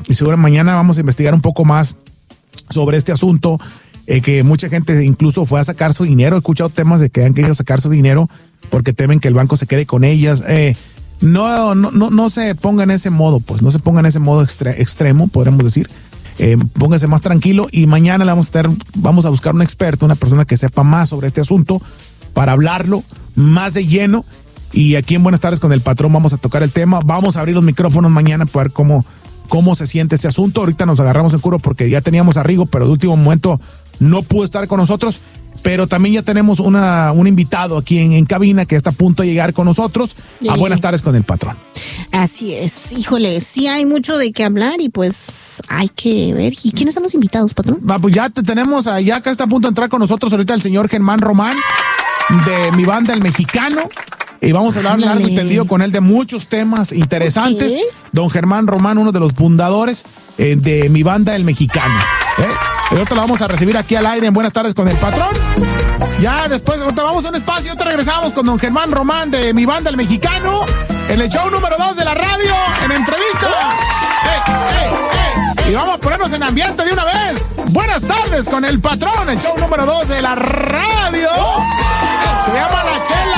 y seguro mañana vamos a investigar un poco más sobre este asunto, que mucha gente incluso fue a sacar su dinero. He escuchado temas de que han querido sacar su dinero porque temen que el banco se quede con ellas. No se ponga en ese modo, pues, no se ponga en ese modo extremo, podríamos decir. Póngase más tranquilo y mañana vamos a buscar un experto, una persona que sepa más sobre este asunto para hablarlo más de lleno. Y aquí en Buenas Tardes con el Patrón vamos a tocar el tema. Vamos a abrir los micrófonos mañana para ver cómo se siente este asunto. Ahorita nos agarramos en curva porque ya teníamos a Rigo, pero de último momento no pudo estar con nosotros. Pero también ya tenemos un invitado aquí en cabina que está a punto de llegar con nosotros a Buenas Tardes con el Patrón. Así es, híjole, sí hay mucho de qué hablar y pues hay que ver. ¿Y quiénes son los invitados, Patrón? Pues ya tenemos, ya acá está a punto de entrar con nosotros ahorita el señor Germán Román de Mi Banda El Mexicano. Y vamos a hablar largo y tendido con él de muchos temas interesantes. Okay. Don Germán Román, uno de los fundadores de Mi Banda El Mexicano. Y ahorita lo vamos a recibir aquí al aire en Buenas Tardes con el Patrón. Ya después, ahorita vamos a un espacio, ahorita regresamos con don Germán Román de Mi Banda El Mexicano en el show número 2 de la radio, en entrevista. Y vamos a ponernos en ambiente de una vez. Buenas Tardes con el Patrón, el show número 2 de la radio. Se llama La Chela.